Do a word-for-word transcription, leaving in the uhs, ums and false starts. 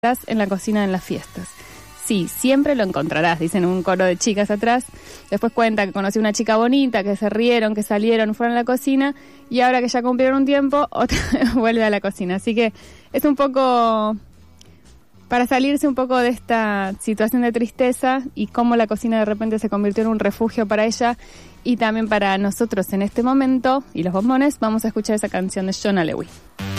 en la cocina en las fiestas. Sí, siempre lo encontrarás, dicen un coro de chicas atrás. Después cuenta que conoció una chica bonita, que se rieron, que salieron, fueron a la cocina, y ahora que ya cumplieron un tiempo, otra vez vuelve a la cocina. Así que es un poco para salirse un poco de esta situación de tristeza y cómo la cocina de repente se convirtió en un refugio para ella y también para nosotros en este momento. Y los bombones, vamos a escuchar esa canción de Jonna Lewie.